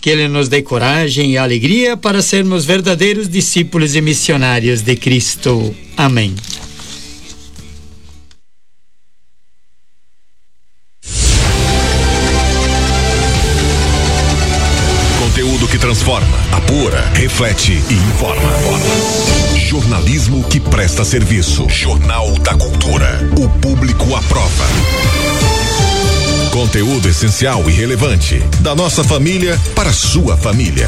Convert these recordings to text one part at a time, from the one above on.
que Ele nos dê coragem e alegria para sermos verdadeiros discípulos e missionários de Cristo. Amém. Conteúdo que transforma, apura, reflete e informa. Jornalismo que presta serviço. Jornal da Cultura. O público aprova. Conteúdo essencial e relevante. Da nossa família para a sua família.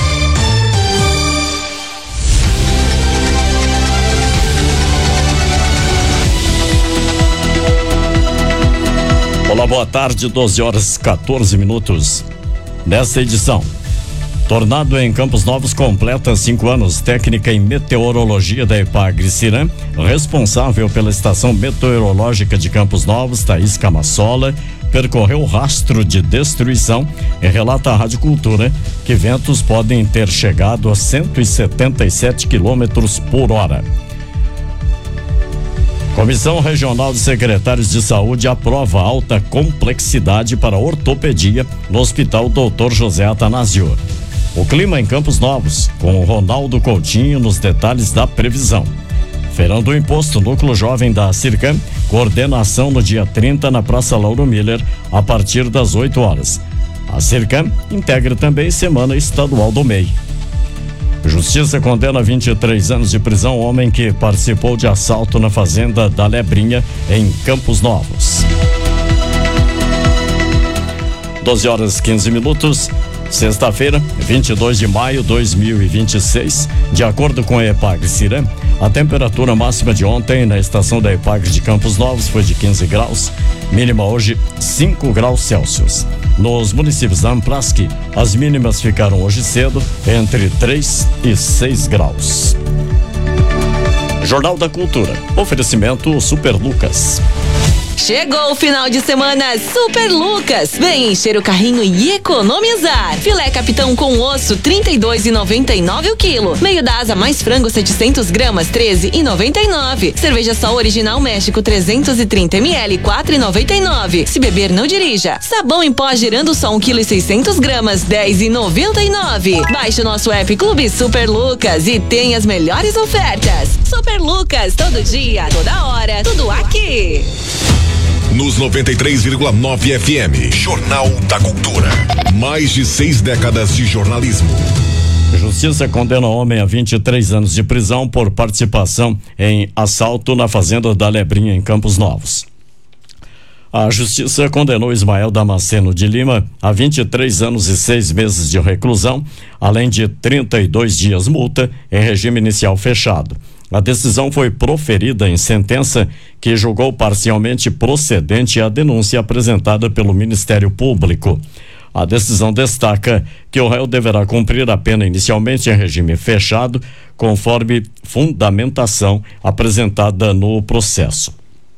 Olá, boa tarde, 12h14. Nesta edição, Tornado em Campos Novos completa 5 anos. Técnica em meteorologia da Epagre-Ciram, responsável pela estação meteorológica de Campos Novos, Thaís Camassola, percorreu o rastro de destruição e relata à Rádio Cultura que ventos podem ter chegado a 177 quilômetros por hora. Comissão Regional de Secretários de Saúde aprova alta complexidade para ortopedia no Hospital Dr. José Atanásio. O clima em Campos Novos, com o Ronaldo Coutinho nos detalhes da previsão. Feirão do Imposto, Núcleo Jovem da Circam, coordenação no dia 30 na Praça Lauro Miller, a partir das 8 horas. A Circam integra também Semana Estadual do MEI. Justiça condena 23 anos de prisão homem que participou de assalto na fazenda da Lebrinha, em Campos Novos. 12h15. Sexta-feira, 22 de maio de 2026. De acordo com a Epagre-Ciram, a temperatura máxima de ontem na estação da Epagre de Campos Novos foi de 15 graus, mínima hoje 5 graus Celsius. Nos municípios da Amprask, as mínimas ficaram hoje cedo entre 3 e 6 graus. Jornal da Cultura. Oferecimento Super Lucas. Chegou o final de semana Super Lucas. Vem encher o carrinho e economizar. Filé capitão com osso, R$32,99 o quilo. Meio da asa mais frango 700 gramas, R$13,99. Cerveja Sol Original México 330 ml, R$4,99. Se beber, não dirija. Sabão em pó girando só 1,6 kg, R$10,99. Baixe o nosso app Clube Super Lucas e tem as melhores ofertas. Super Lucas, todo dia, toda hora, tudo aqui. Nos 93,9 FM, Jornal da Cultura. Mais de 6 décadas de jornalismo. Justiça condena homem a 23 anos de prisão por participação em assalto na fazenda da Lebrinha, em Campos Novos. A Justiça condenou Ismael Damasceno de Lima a 23 anos e 6 meses de reclusão, além de 32 dias multa em regime inicial fechado. A decisão foi proferida em sentença que julgou parcialmente procedente a denúncia apresentada pelo Ministério Público. A decisão destaca que o réu deverá cumprir a pena inicialmente em regime fechado, conforme fundamentação apresentada no processo.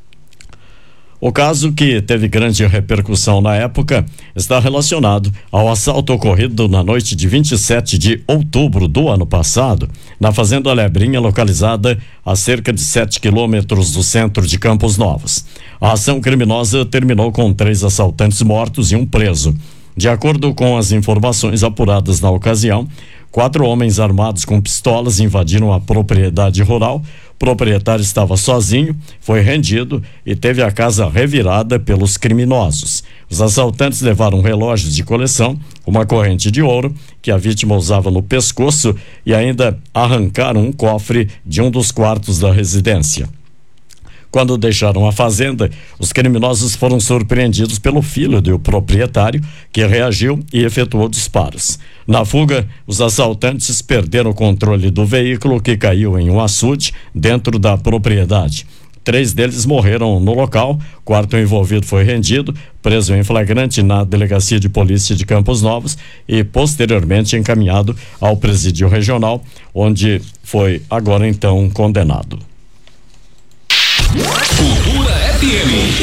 O caso, que teve grande repercussão na época, está relacionado ao assalto ocorrido na noite de 27 de outubro do ano passado, na fazenda Lebrinha, localizada a cerca de 7 quilômetros do centro de Campos Novos. A ação criminosa terminou com 3 assaltantes mortos e um preso. De acordo com as informações apuradas na ocasião, 4 homens armados com pistolas invadiram a propriedade rural. O proprietário estava sozinho, foi rendido e teve a casa revirada pelos criminosos. Os assaltantes levaram relógios de coleção, uma corrente de ouro que a vítima usava no pescoço e ainda arrancaram um cofre de um dos quartos da residência. Quando deixaram a fazenda, os criminosos foram surpreendidos pelo filho do proprietário, que reagiu e efetuou disparos. Na fuga, os assaltantes perderam o controle do veículo, que caiu em um açude dentro da propriedade. 3 deles morreram no local. O 4º envolvido foi rendido, preso em flagrante na Delegacia de Polícia de Campos Novos e posteriormente encaminhado ao Presídio Regional, onde foi agora então condenado. Cultura FM.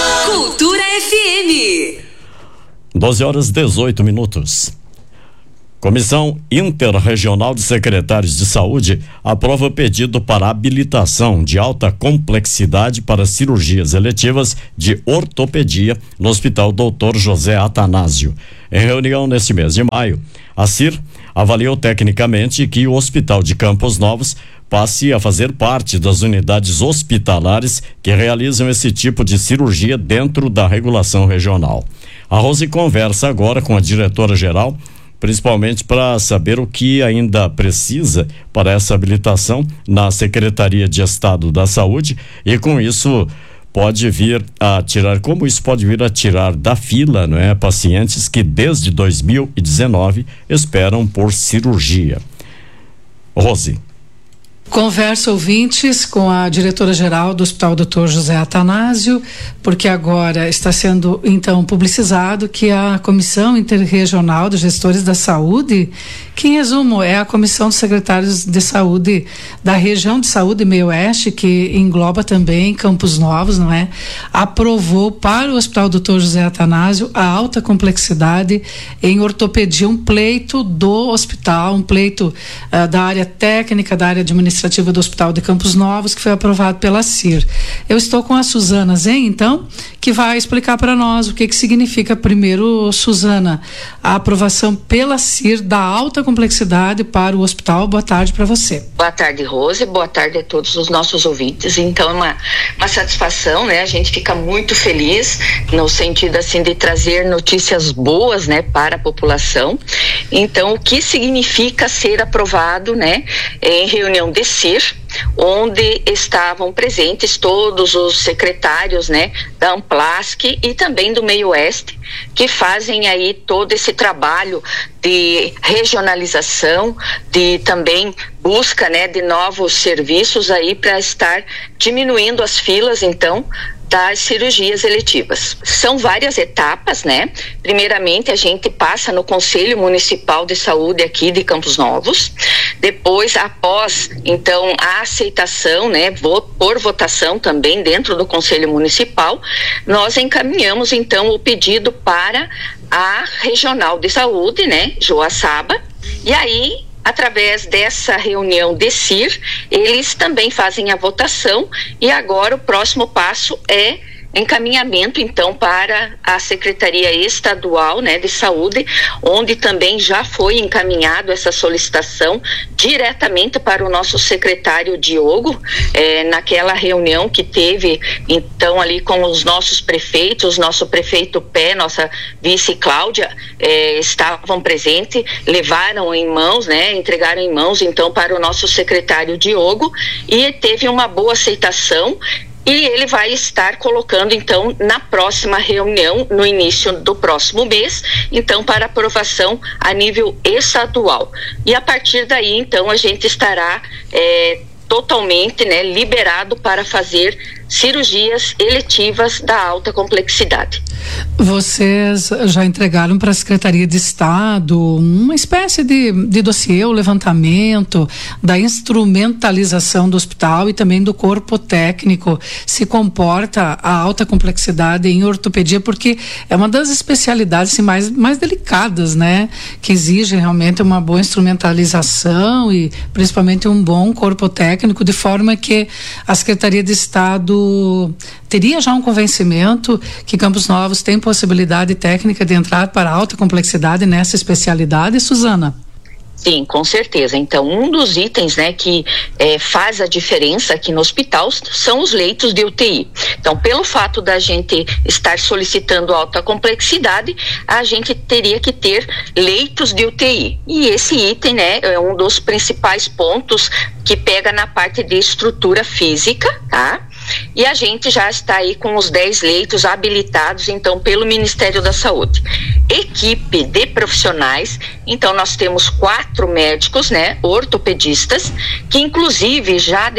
Cultura FM. 12h18. Comissão Interregional de Secretários de Saúde aprova pedido para habilitação de alta complexidade para cirurgias eletivas de ortopedia no Hospital Dr. José Atanásio. Em reunião neste mês de maio, a CIR avaliou tecnicamente que o Hospital de Campos Novos passe a fazer parte das unidades hospitalares que realizam esse tipo de cirurgia dentro da regulação regional. A Rose conversa agora com a diretora-geral, principalmente para saber o que ainda precisa para essa habilitação na Secretaria de Estado da Saúde e com isso pode vir a tirar, como isso pode vir a tirar da fila, não é, pacientes que desde 2019 esperam por cirurgia. Rose. Conversa, ouvintes, com a diretora-geral do Hospital Dr. José Atanásio, porque agora está sendo, então, publicizado que a Comissão Interregional de Gestores da Saúde, que em resumo é a Comissão dos Secretários de Saúde da região de saúde Meio-Oeste, que engloba também Campos Novos, não é? Aprovou para o Hospital Dr. José Atanásio a alta complexidade em ortopedia, um pleito do hospital, um pleito da área técnica, da área administrativa do Hospital de Campos Novos, que foi aprovado pela CIR. Eu estou com a Suzana Zen, então, que vai explicar para nós o que significa, primeiro, Suzana, a aprovação pela CIR da alta complexidade para o hospital. Boa tarde para você. Boa tarde, Rose, boa tarde a todos os nossos ouvintes. Então, é uma satisfação, né? A gente fica muito feliz no sentido, assim, de trazer notícias boas, né, para a população. Então, o que significa ser aprovado, né, em reunião de CIR, onde estavam presentes todos os secretários, né, da Amplasc e também do Meio-Oeste, que fazem aí todo esse trabalho de regionalização, de também busca, né, de novos serviços aí para estar diminuindo as filas, então, das cirurgias eletivas. São várias etapas, né? Primeiramente, a gente passa no Conselho Municipal de Saúde aqui de Campos Novos. Depois, após, então, a aceitação, né, por votação também dentro do Conselho Municipal, nós encaminhamos, então, o pedido para a Regional de Saúde, né, Joaçaba, e aí, através dessa reunião de CIR, eles também fazem a votação e agora o próximo passo é encaminhamento, então, para a Secretaria Estadual, né, de Saúde, onde também já foi encaminhado essa solicitação diretamente para o nosso secretário Diogo, naquela reunião que teve, então, ali com os nossos prefeitos, nosso prefeito Pé, nossa vice Cláudia, estavam presentes, levaram em mãos, né, entregaram em mãos, então, para o nosso secretário Diogo, e teve uma boa aceitação. E ele vai estar colocando, então, na próxima reunião, no início do próximo mês, então, para aprovação a nível estadual. E a partir daí, então, a gente estará totalmente, né, liberado para fazer cirurgias eletivas da alta complexidade. Vocês já entregaram para a Secretaria de Estado uma espécie de dossiê, o levantamento da instrumentalização do hospital e também do corpo técnico. Se comporta a alta complexidade em ortopedia, porque é uma das especialidades assim, mais delicadas, né? Que exige realmente uma boa instrumentalização e principalmente um bom corpo técnico, de forma que a Secretaria de Estado teria já um convencimento que Campos Novos tem possibilidade técnica de entrar para alta complexidade nessa especialidade, Suzana? Sim, com certeza. Então, um dos itens, né, que faz a diferença aqui no hospital são os leitos de UTI. Então, pelo fato da gente estar solicitando alta complexidade, a gente teria que ter leitos de UTI. E esse item, né, é um dos principais pontos que pega na parte de estrutura física, tá? E a gente já está aí com os 10 leitos habilitados, então, pelo Ministério da Saúde. Equipe de profissionais, então nós temos 4 médicos, né, ortopedistas, que inclusive já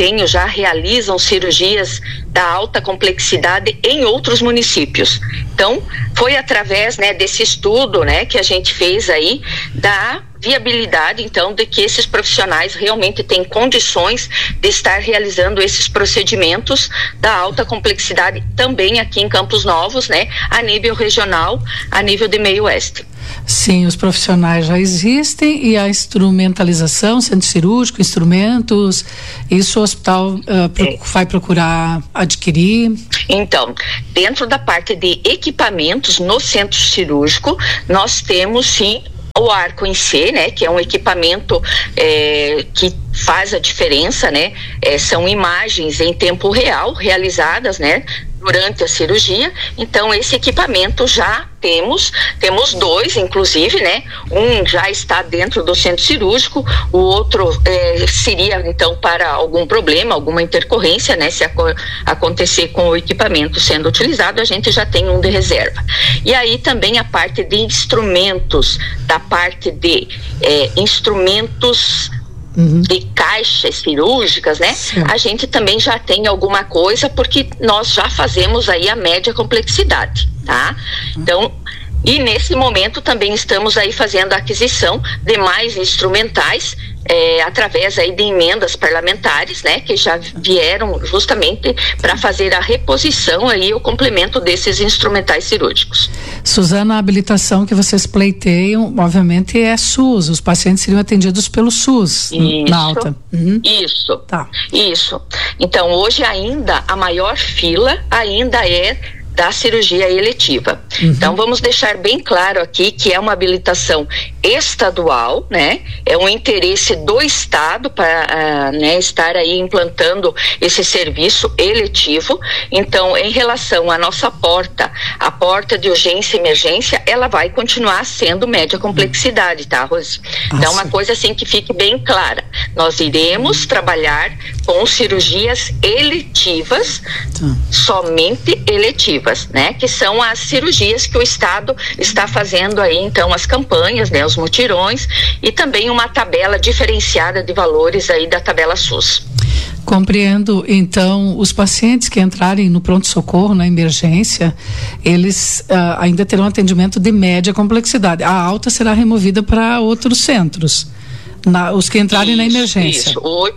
realizam cirurgias da alta complexidade em outros municípios. Então, foi através, né, desse estudo, né, que a gente fez aí da viabilidade, então, de que esses profissionais realmente têm condições de estar realizando esses procedimentos da alta complexidade também aqui em Campos Novos, né, a nível regional, a nível de Meio Oeste. Sim, os profissionais já existem e a instrumentalização, centro cirúrgico, instrumentos, isso o hospital vai procurar adquirir? Então, dentro da parte de equipamentos no centro cirúrgico, nós temos sim o arco em si, né, que é um equipamento que faz a diferença, né, são imagens em tempo real realizadas, né, durante a cirurgia. Então esse equipamento já temos 2, inclusive, né, um já está dentro do centro cirúrgico, o outro seria então para algum problema, alguma intercorrência, né, se acontecer com o equipamento sendo utilizado, a gente já tem um de reserva. E aí também a parte de instrumentos, da parte de instrumentos de caixas cirúrgicas, né? Sim. A gente também já tem alguma coisa, porque nós já fazemos aí a média complexidade, tá? Então, e nesse momento também estamos aí fazendo a aquisição de mais instrumentais, através aí de emendas parlamentares, né, que já vieram justamente para fazer a reposição aí, o complemento desses instrumentais cirúrgicos. Suzana, a habilitação que vocês pleiteiam, obviamente, é SUS, os pacientes seriam atendidos pelo SUS, na alta. Isso, tá. Isso. Então, hoje ainda, a maior fila ainda é da cirurgia eletiva. Então vamos deixar bem claro aqui que é uma habilitação estadual, né? É um interesse do Estado para estar aí implantando esse serviço eletivo. Então, em relação à nossa porta, a porta de urgência e emergência, ela vai continuar sendo média complexidade, tá, Rose? Então, uma coisa assim que fique bem clara, nós iremos trabalhar com cirurgias eletivas, somente eletivas, né? Que são as cirurgias que o Estado está fazendo aí, então, as campanhas, né? Os mutirões e também uma tabela diferenciada de valores aí da tabela SUS. Compreendo. Então, os pacientes que entrarem no pronto-socorro, na emergência, eles ainda terão atendimento de média complexidade. A alta será removida para outros centros, os que entrarem na emergência. Isso.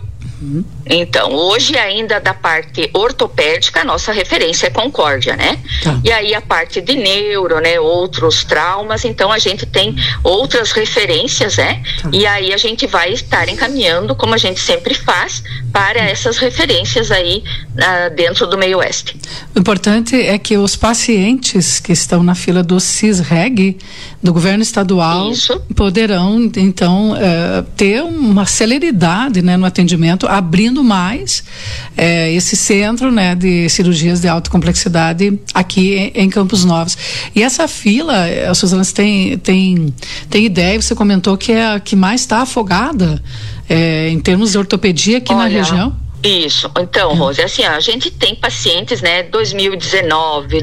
Então, hoje ainda da parte ortopédica, a nossa referência é Concórdia, né? Tá. E aí a parte de neuro, né? Outros traumas, então a gente tem outras referências, né? Tá. E aí a gente vai estar encaminhando, como a gente sempre faz, para essas referências aí dentro do Meio Oeste. O importante é que os pacientes que estão na fila do CISREG, do governo estadual, poderão, então, ter uma celeridade, né, no atendimento, abrindo mais esse centro, né, de cirurgias de alta complexidade aqui em Campos Novos. E essa fila, Suzana, você tem ideia, você comentou que é a que mais está afogada em termos de ortopedia aqui na região? Isso. Então, Rose, assim, a gente tem pacientes, né, 2019,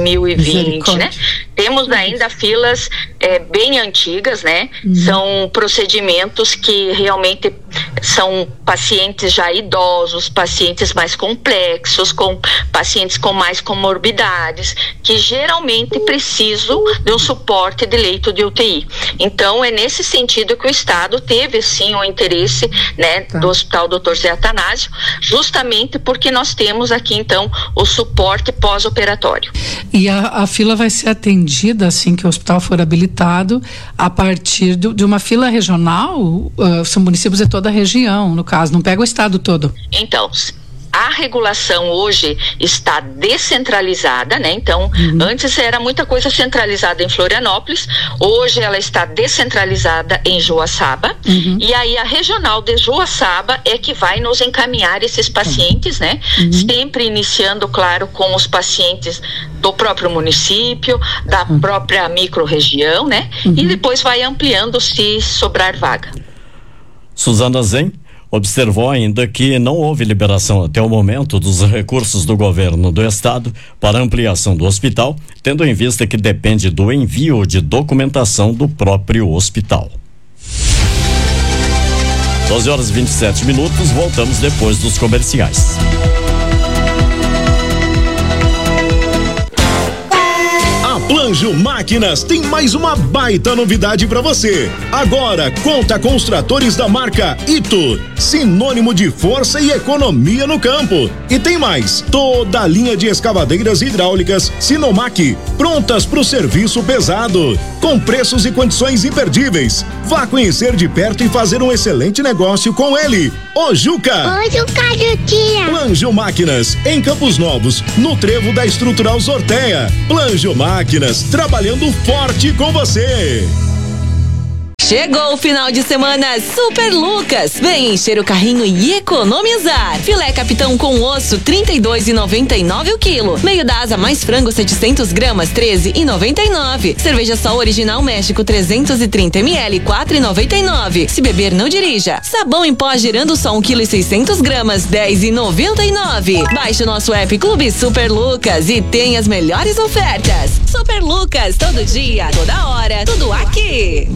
2020, né? Temos ainda filas bem antigas, né? São procedimentos que realmente são pacientes já idosos, pacientes mais complexos, com pacientes com mais comorbidades, que geralmente precisam de um suporte de leito de UTI. Então, é nesse sentido que o Estado teve, sim, o interesse, né, do Hospital Dr. Zé Atanásio, justamente porque nós temos aqui, então, o suporte pós-operatório. E a fila vai ser atendida, assim que o hospital for habilitado, a partir de uma fila regional? São municípios de toda a região, no caso, não pega o estado todo? Então, a regulação hoje está descentralizada, né? Então, antes era muita coisa centralizada em Florianópolis, hoje ela está descentralizada em Joaçaba, e aí a regional de Joaçaba é que vai nos encaminhar esses pacientes, né? Sempre iniciando, claro, com os pacientes do próprio município, da própria micro-região, né? E depois vai ampliando se sobrar vaga. Suzana Zen observou ainda que não houve liberação até o momento dos recursos do governo do estado para ampliação do hospital, tendo em vista que depende do envio de documentação do próprio hospital. 12h27, voltamos depois dos comerciais. A Planjo Máquinas tem mais uma baita novidade para você. Agora conta com os tratores da marca Ito, sinônimo de força e economia no campo. E tem mais, toda a linha de escavadeiras hidráulicas Sinomac, prontas para o serviço pesado, com preços e condições imperdíveis. Vá conhecer de perto e fazer um excelente negócio com ele, o Juca. Oi, Juca, Juquinha. Planjo Máquinas, em Campos Novos, no trevo da Estrutural Sorteia. Planjo Máquinas, trabalhando forte com você. Chegou o final de semana Super Lucas. Vem encher o carrinho e economizar. Filé capitão com osso, 32,99 o quilo. Meio da asa mais frango, 700 gramas, 13,99. Cerveja Sol Original México, 330 ml, 4,99. Se beber, não dirija. Sabão em pó girando só 1,6 kg, 10,99. Baixe o nosso app Clube Super Lucas e tem as melhores ofertas. Super Lucas, todo dia, toda hora, tudo aqui.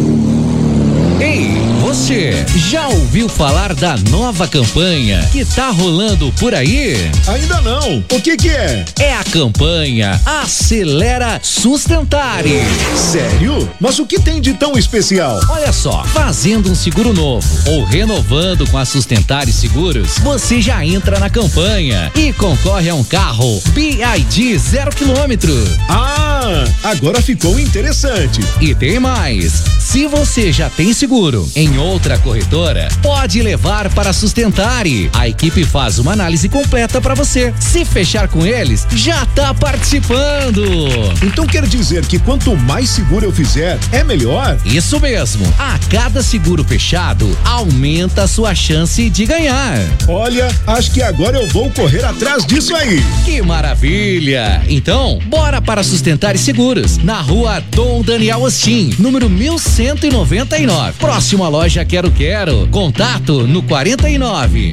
Ei, você já ouviu falar da nova campanha que tá rolando por aí? Ainda não. O que é? É a campanha Acelera Sustentare. Sério? Mas o que tem de tão especial? Olha só, fazendo um seguro novo ou renovando com a Sustentare Seguros, você já entra na campanha e concorre a um carro BYD 0 km. Ah, agora ficou interessante. E tem mais. Se você já tem seguro em outra corretora, pode levar para a Sustentare. A equipe faz uma análise completa para você. Se fechar com eles, já tá participando. Então quer dizer que quanto mais seguro eu fizer, é melhor? Isso mesmo. A cada seguro fechado, aumenta a sua chance de ganhar. Olha, acho que agora eu vou correr atrás disso aí. Que maravilha! Então, bora para Sustentare Seguros, na rua Dom Daniel Ostin, número 1199. Próximo à loja Quero. Contato no 49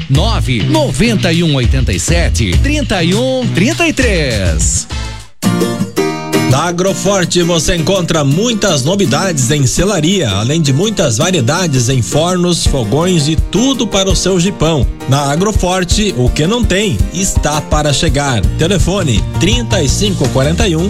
991 87 31 33. Na Agroforte você encontra muitas novidades em selaria, além de muitas variedades em fornos, fogões e tudo para o seu jipão. Na Agroforte, o que não tem está para chegar. Telefone 3541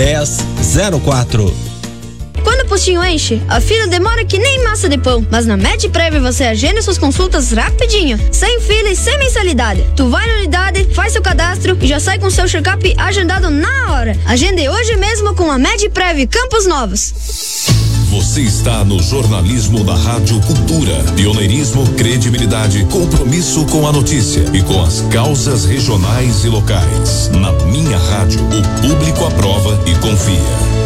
1004. Quando o postinho enche, a fila demora que nem massa de pão. Mas na MedPrev você agenda suas consultas rapidinho, sem fila e sem mensalidade. Tu vai na unidade, faz seu cadastro e já sai com seu check-up agendado na hora. Agende hoje mesmo com a MedPrev Campos Novos. Você está no jornalismo da Rádio Cultura. Pioneirismo, credibilidade, compromisso com a notícia e com as causas regionais e locais. Na minha rádio, o público aprova e confia.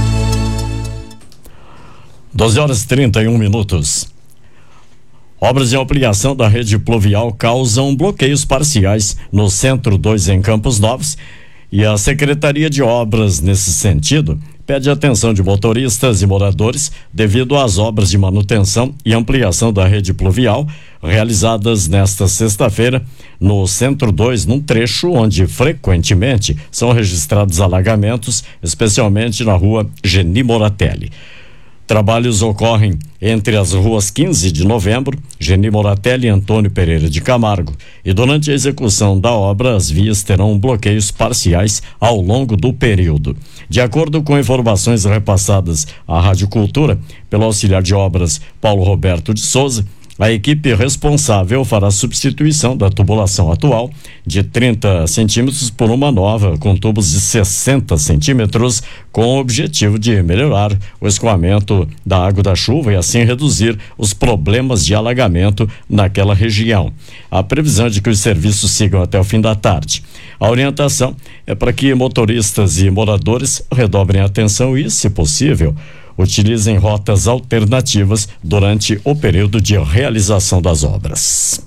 12h31. Obras de ampliação da rede pluvial causam bloqueios parciais no Centro 2 em Campos Novos e a Secretaria de Obras, nesse sentido, pede atenção de motoristas e moradores devido às obras de manutenção e ampliação da rede pluvial realizadas nesta sexta-feira no Centro 2, num trecho onde frequentemente são registrados alagamentos, especialmente na rua Geni Moratelli. Trabalhos ocorrem entre as ruas 15 de novembro, Geni Moratelli e Antônio Pereira de Camargo. E durante a execução da obra, as vias terão bloqueios parciais ao longo do período. De acordo com informações repassadas à Rádio Cultura pelo auxiliar de obras Paulo Roberto de Souza, a equipe responsável fará substituição da tubulação atual de 30 centímetros por uma nova com tubos de 60 centímetros, com o objetivo de melhorar o escoamento da água da chuva e assim reduzir os problemas de alagamento naquela região. A previsão é de que os serviços sigam até o fim da tarde. A orientação é para que motoristas e moradores redobrem a atenção e, se possível, utilizem rotas alternativas durante o período de realização das obras.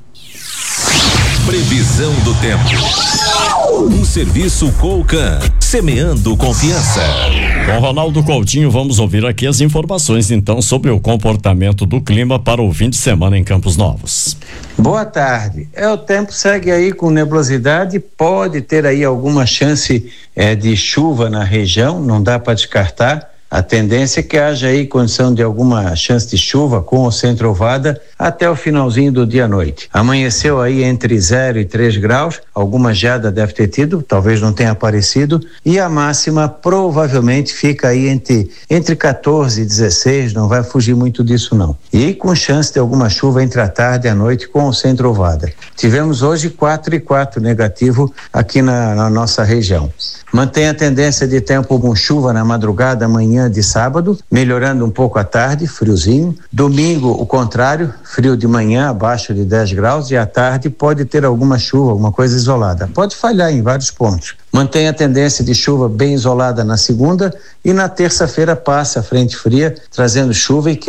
Previsão do tempo. Um serviço Colcan, semeando confiança. Com Ronaldo Coutinho, vamos ouvir aqui as informações então sobre o comportamento do clima para o fim de semana em Campos Novos. Boa tarde. O tempo segue aí com nebulosidade, pode ter aí alguma chance de chuva na região, não dá para descartar. A tendência é que haja aí condição de alguma chance de chuva com ou sem trovada até o finalzinho do dia à noite. Amanheceu aí entre 0 e 3 graus, alguma geada deve ter tido, talvez não tenha aparecido, e a máxima provavelmente fica aí entre 14 e 16, não vai fugir muito disso não. E com chance de alguma chuva entre a tarde e a noite com ou sem trovada. Tivemos hoje 4 e 4 negativo aqui na nossa região. Mantém a tendência de tempo com chuva na madrugada, amanhã de sábado, melhorando um pouco à tarde, friozinho. Domingo, o contrário, frio de manhã, abaixo de 10 graus, e à tarde pode ter alguma chuva, alguma coisa isolada. Pode falhar em vários pontos. Mantém a tendência de chuva bem isolada na segunda, e na terça-feira passa a frente fria, trazendo chuva e